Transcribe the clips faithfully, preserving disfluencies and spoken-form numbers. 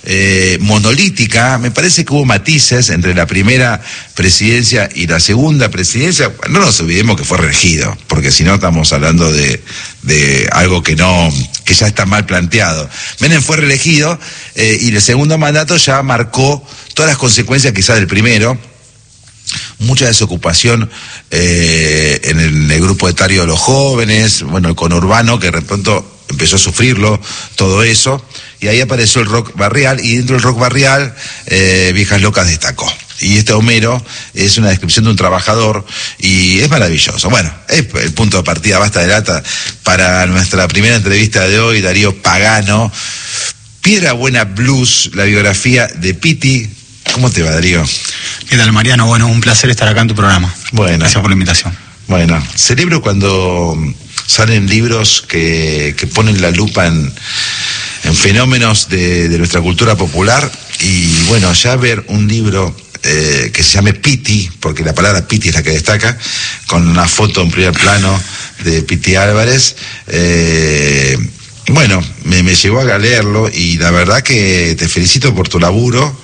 eh, monolítica. Me parece que hubo matices entre la primera presidencia y la segunda presidencia. No nos olvidemos que fue reelegido, porque si no estamos hablando de, de algo que no, que ya está mal planteado. Menem fue reelegido eh, y el segundo mandato ya marcó todas las consecuencias quizás del primero. Mucha desocupación eh, en el, en el grupo etario de los jóvenes, bueno, el conurbano que de pronto empezó a sufrirlo, todo eso, y ahí apareció el rock barrial, y dentro del rock barrial, eh, Viejas Locas destacó. Y este Homero es una descripción de un trabajador, y es maravilloso. Bueno, es el punto de partida, basta de lata, para nuestra primera entrevista de hoy, Darío Pagano. Piedra Buena Blues, la biografía de Piti. ¿Cómo te va, Darío? ¿Qué tal, Mariano? Bueno, un placer estar acá en tu programa. Bueno. Gracias por la invitación. Bueno, celebro cuando salen libros que, que ponen la lupa en, en fenómenos de, de nuestra cultura popular, y bueno, ya ver un libro eh, que se llame Piti, porque la palabra Piti es la que destaca, con una foto en primer plano de Piti Álvarez, eh, bueno, me, me llevó a leerlo, y la verdad que te felicito por tu laburo.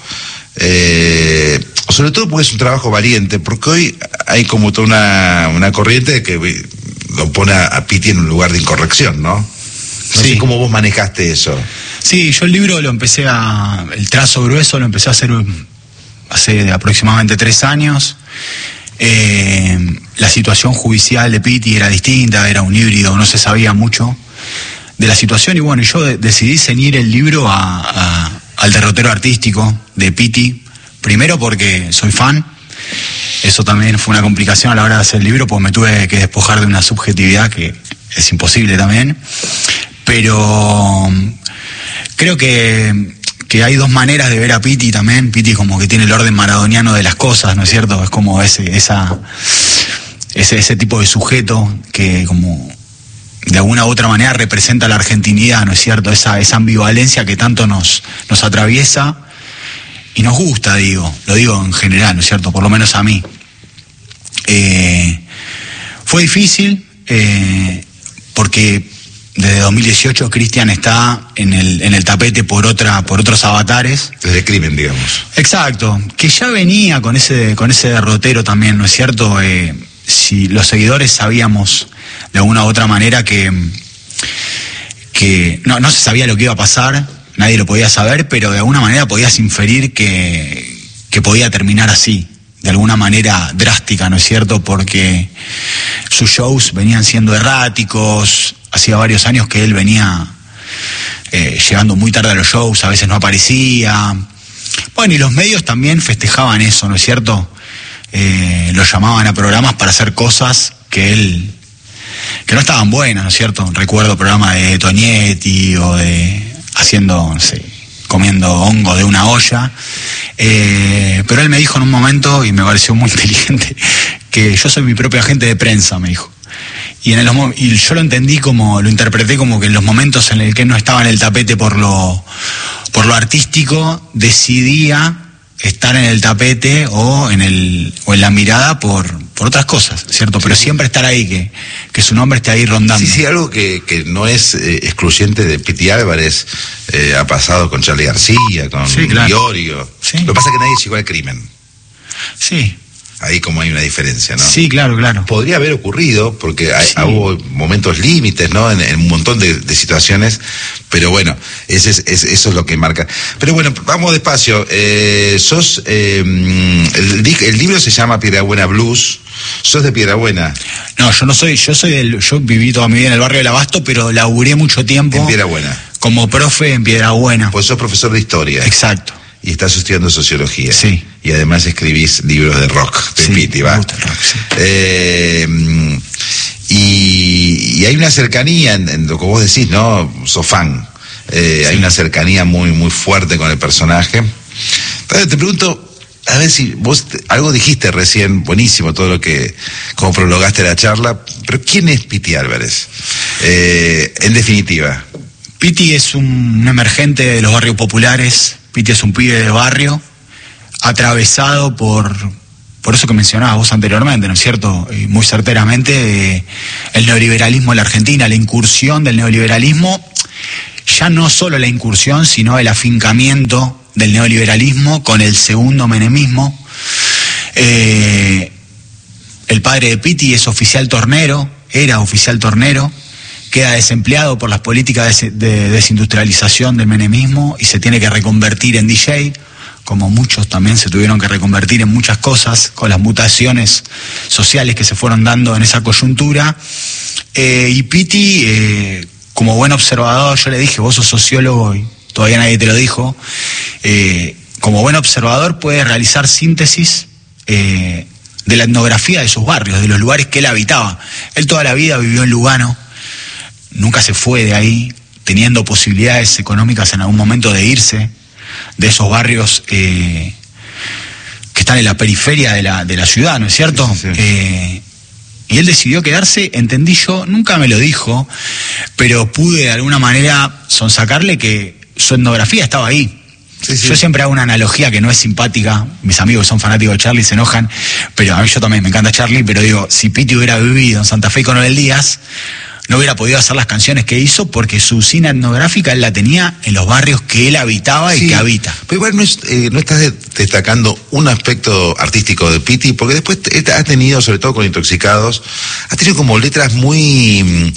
Eh, sobre todo porque es un trabajo valiente, porque hoy hay como toda una, una corriente que lo pone a, a Piti en un lugar de incorrección, ¿no? No sí. sé cómo vos manejaste eso. Sí, yo el libro lo empecé a... el trazo grueso lo empecé a hacer hace aproximadamente tres años. Eh, la situación judicial de Piti era distinta, era un híbrido, no se sabía mucho de la situación, y bueno, yo de, decidí ceñir el libro a... a al derrotero artístico de Piti, primero porque soy fan, eso también fue una complicación a la hora de hacer el libro, porque me tuve que despojar de una subjetividad que es imposible también, pero creo que, que hay dos maneras de ver a Piti también. Piti como que tiene el orden maradoniano de las cosas, ¿no es cierto? Es como ese, esa, ese, ese tipo de sujeto que como... de alguna u otra manera representa la argentinidad, ¿no es cierto? Esa, esa ambivalencia que tanto nos, nos atraviesa y nos gusta, digo, lo digo en general, ¿no es cierto? Por lo menos a mí. Eh, fue difícil eh, porque desde dos mil dieciocho Cristian está en el, en el tapete por otra, por otros avatares. Desde Crimen, digamos. Exacto, que ya venía con ese, con ese derrotero también, ¿no es cierto? Eh, si los seguidores sabíamos de alguna u otra manera que, que no, no se sabía lo que iba a pasar, nadie lo podía saber, pero de alguna manera podías inferir que, que podía terminar así, de alguna manera drástica, ¿no es cierto? Porque sus shows venían siendo erráticos, hacía varios años que él venía eh, llegando muy tarde a los shows, a veces no aparecía. Bueno, y los medios también festejaban eso, ¿no es cierto? Eh, lo llamaban a programas para hacer cosas que él... que no estaban buenas, ¿no es cierto? Recuerdo programas de Tonietti o de haciendo, no sé, comiendo hongo de una olla. Eh, pero él me dijo en un momento, y me pareció muy inteligente, que yo soy mi propio agente de prensa, me dijo. Y, en el, y yo lo entendí como, lo interpreté como que en los momentos en el que él no estaba en el tapete por lo, por lo artístico, decidía estar en el tapete o en el o en la mirada por, por otras cosas, ¿cierto? Pero sí, siempre estar ahí, que, que su nombre esté ahí rondando. Sí, sí, algo que, que no es eh, excluyente de Piti Álvarez, eh, ha pasado con Charly García, con sí, claro. Iorio. Sí. Lo que pasa es que nadie llegó al Crimen. Sí. Ahí como hay una diferencia, ¿no? Sí, claro, claro. Podría haber ocurrido, porque hay, sí. hubo momentos límites, ¿no? En, en un montón de, de situaciones, pero bueno, ese es, es, eso es lo que marca. Pero bueno, vamos despacio. Eh, sos, eh, el, el libro se llama Piedrabuena Blues. ¿Sos de Piedrabuena? No, yo no soy, yo soy del, yo viví toda mi vida en el barrio del Abasto, pero laburé mucho tiempo. En Piedrabuena. Como profe en Piedrabuena. Pues sos profesor de historia. Exacto. Y estás estudiando sociología. Sí. Y además escribís libros de rock, de sí, Piti, ¿va? Me gusta el rock, sí. Eh, y, y hay una cercanía en, en lo que vos decís, ¿no? Sos fan. Eh, sí. Hay una cercanía muy, muy fuerte con el personaje. Entonces te pregunto, a ver si vos algo dijiste recién, buenísimo todo lo que, como prologaste la charla, pero ¿quién es Piti Álvarez? Eh, en definitiva. Piti es un, un emergente de los barrios populares. Piti es un pibe de barrio, atravesado por, por eso que mencionabas vos anteriormente, ¿no es cierto? Y muy certeramente, eh, el neoliberalismo en la Argentina, la incursión del neoliberalismo, ya no solo la incursión, sino el afincamiento del neoliberalismo con el segundo menemismo. Eh, el padre de Pitti es oficial tornero, era oficial tornero, queda desempleado por las políticas de, de desindustrialización del menemismo y se tiene que reconvertir en D J, como muchos también se tuvieron que reconvertir en muchas cosas con las mutaciones sociales que se fueron dando en esa coyuntura. Eh, y Pitti, eh, como buen observador, yo le dije, vos sos sociólogo y todavía nadie te lo dijo, eh, como buen observador puede realizar síntesis eh, de la etnografía de sus barrios, de los lugares que él habitaba. Él toda la vida vivió en Lugano, nunca se fue de ahí, teniendo posibilidades económicas en algún momento de irse de esos barrios eh, que están en la periferia de la, de la ciudad, ¿no es cierto? Sí, sí, sí. Eh, y él decidió quedarse, entendí yo, nunca me lo dijo, pero pude de alguna manera sonsacarle que su etnografía estaba ahí. Sí, sí. Yo siempre hago una analogía que no es simpática, mis amigos que son fanáticos de Charlie se enojan, pero a mí yo también me encanta Charlie, pero digo, si Pitti hubiera vivido en Santa Fe con Noel Díaz, no hubiera podido hacer las canciones que hizo porque su usina etnográfica él la tenía en los barrios que él habitaba y sí, que habita. Pero igual no, es, eh, no estás destacando un aspecto artístico de Pitti, porque después has tenido, sobre todo con Intoxicados, has tenido como letras muy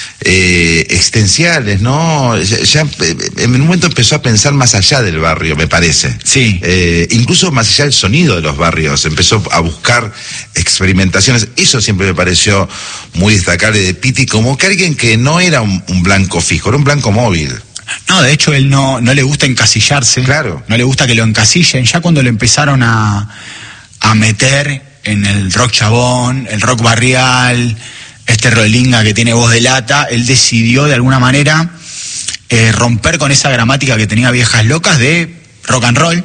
eh, existenciales, ¿no? Ya, ya en un momento empezó a pensar más allá del barrio, me parece. Sí. Eh, incluso más allá del sonido de los barrios, empezó a buscar experimentaciones. Eso siempre me pareció muy destacable de Pitti, como que alguien que no era un, un blanco fijo, era un blanco móvil. No, de hecho él no, no le gusta encasillarse, claro. No le gusta que lo encasillen. Ya cuando lo empezaron a, a meter en el rock chabón, el rock barrial, este rolinga que tiene voz de lata, él decidió de alguna manera eh, romper con esa gramática que tenía Viejas Locas de rock and roll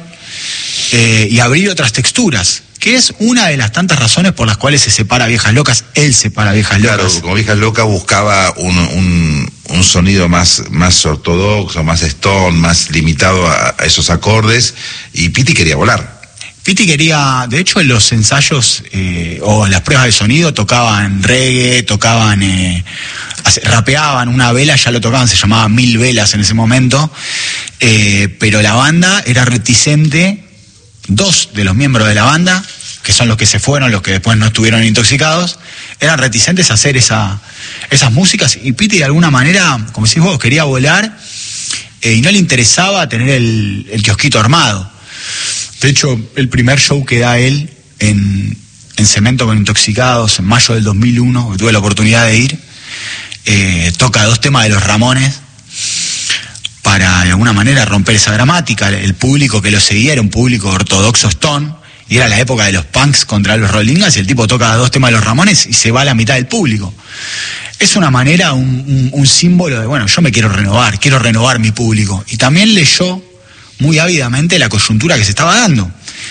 eh, y abrir otras texturas, que es una de las tantas razones por las cuales se separa Viejas Locas. Él separa Viejas Locas. Claro, como Viejas Locas buscaba un, un, un sonido más, más ortodoxo, más stone, más limitado a, a esos acordes, y Pitti quería volar. Pitti quería, de hecho en los ensayos eh, o en las pruebas de sonido tocaban reggae, tocaban, eh, rapeaban, una vela ya lo tocaban, se llamaba Mil Velas en ese momento, eh, pero la banda era reticente. Dos de los miembros de la banda, que son los que se fueron, los que después no estuvieron Intoxicados, eran reticentes a hacer esa, esas músicas, y Pitti de alguna manera, como decís vos, quería volar eh, y no le interesaba tener el, el kiosquito armado. De hecho, el primer show que da él en, en Cemento con Intoxicados, en mayo del dos mil uno, que tuve la oportunidad de ir, eh, toca dos temas de los Ramones, para de alguna manera romper esa gramática. El público que lo seguía era un público ortodoxo stone, y era la época de los punks contra los rollingas, y el tipo toca dos temas de los Ramones y se va a la mitad del público. Es una manera, un, un, un símbolo de, bueno, yo me quiero renovar, quiero renovar mi público. Y también leyó muy ávidamente la coyuntura que se estaba dando.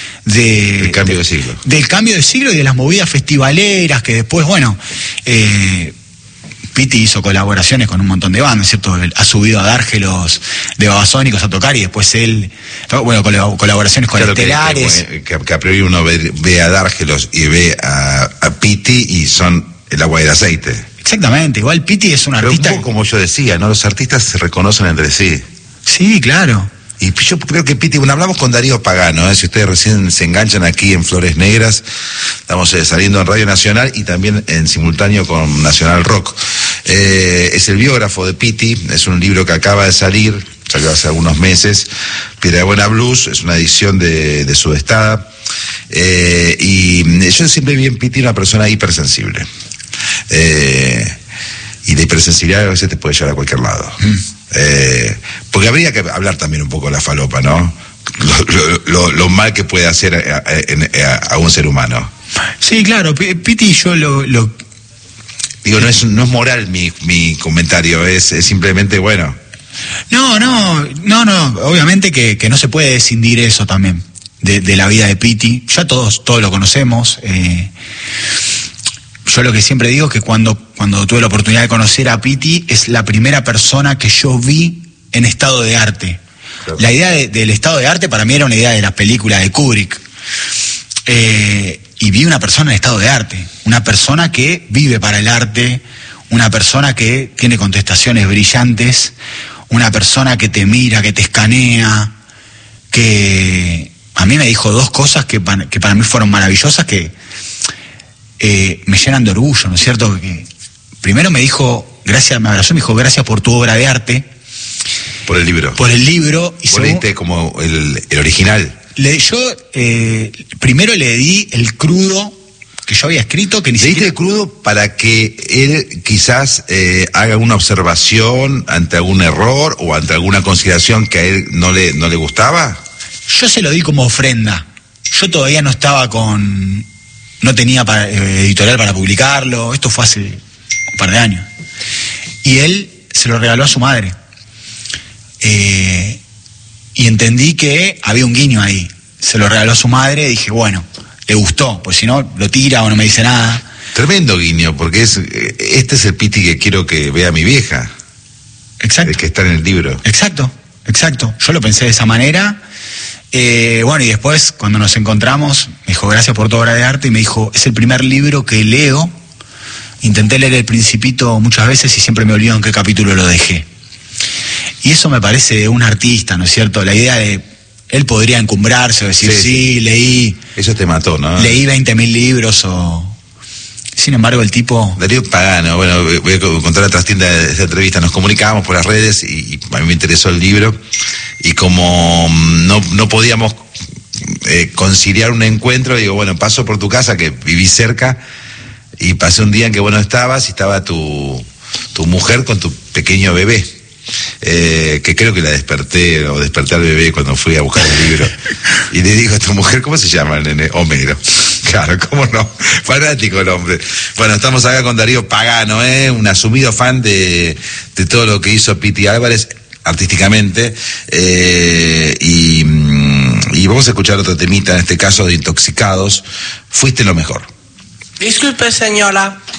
De, el cambio de siglo. Del cambio de siglo y de las movidas festivaleras que después, bueno... Eh, Pitti hizo colaboraciones con un montón de bandas, ¿cierto? Ha subido a Dárgelos de Babasónicos a tocar, y después él, bueno, colaboraciones con claro Estelares. Que, que, que a priori uno ve, ve a Dárgelos y ve a, a Pitti y son el agua y el aceite. Exactamente, igual Pitti es un Pero artista... un poco como yo decía, ¿no? Los artistas se reconocen entre sí. Sí, claro. Y yo creo que Pitti, bueno, hablamos con Darío Pagano, ¿eh? Si ustedes recién se enganchan aquí en Flores Negras, estamos eh, saliendo en Radio Nacional y también en simultáneo con Nacional Rock. Eh, es el biógrafo de Pitti, es un libro que acaba de salir, salió hace algunos meses, Piedra de Buena Blues, es una edición de, de Sudestada, eh, y yo siempre vi en Pitti una persona hipersensible. Eh, y la hipersensibilidad a veces te puede llevar a cualquier lado. Mm. Eh, porque habría que hablar también un poco de la falopa, ¿no? Lo, lo, lo, lo mal que puede hacer a, a, a un ser humano. Sí, claro, Pitti, yo lo, lo... Digo, no es, no es moral mi, mi comentario, es, es simplemente, bueno. No, no, no, no, obviamente que, que no se puede escindir eso también, de, de la vida de Pitti. Ya todos, todos lo conocemos. Eh, yo lo que siempre digo es que cuando, cuando tuve la oportunidad de conocer a Pitti, es la primera persona que yo vi en estado de arte. Claro. La idea de, del estado de arte para mí era una idea de las películas de Kubrick. Eh, y vi una persona en estado de arte, una persona que vive para el arte, una persona que tiene contestaciones brillantes, una persona que te mira, que te escanea, que a mí me dijo dos cosas que, pa- que para mí fueron maravillosas, que eh, me llenan de orgullo, ¿no es cierto? Que primero me dijo, gracias, me abrazó y me dijo, gracias por tu obra de arte. Por el libro. Por el libro. Y ¿Vos segundo, leíste como el, el original? le, yo eh, primero le di el crudo que yo había escrito, que ni ¿Leíste siquiera... el crudo para que él quizás eh, haga una observación ante algún error o ante alguna consideración que a él no le, no le gustaba? Yo se lo di como ofrenda. Yo todavía no estaba con... No tenía para, eh, editorial para publicarlo. Esto fue hace un par de años. Y él se lo regaló a su madre. Eh, y entendí que había un guiño ahí. Se lo regaló a su madre y dije, bueno, le gustó, pues si no, lo tira o no me dice nada. Tremendo guiño, porque es este es el Pitti que quiero que vea mi vieja. Exacto. El que está en el libro. Exacto, exacto. Yo lo pensé de esa manera. Eh, bueno, y después, cuando nos encontramos, me dijo, gracias por tu obra de arte, y me dijo, es el primer libro que leo. Intenté leer El Principito muchas veces y siempre me olvido en qué capítulo lo dejé. Y eso me parece de un artista, ¿no es cierto? La idea de, él podría encumbrarse o decir, sí, sí leí... Eso te mató, ¿no? Leí veinte mil libros o... Sin embargo, el tipo... Darío Pagano, bueno, voy a contar la trastienda de esta entrevista. Nos comunicábamos por las redes y, y a mí me interesó el libro. Y como no, no podíamos eh, conciliar un encuentro, digo, bueno, paso por tu casa, que viví cerca, y pasé un día en que vos no estabas y estaba tu, tu mujer con tu pequeño bebé. Eh, que creo que la desperté o desperté al bebé cuando fui a buscar el libro y le digo a tu mujer, ¿cómo se llama el nene? Homero. Claro, ¿cómo no? Fanático el hombre. Bueno, estamos acá con Darío Pagano, ¿eh? Un asumido fan de, de todo lo que hizo Pitti Álvarez artísticamente, eh, y, y vamos a escuchar otro temita, en este caso de Intoxicados. Fuiste lo mejor. Disculpe, señora,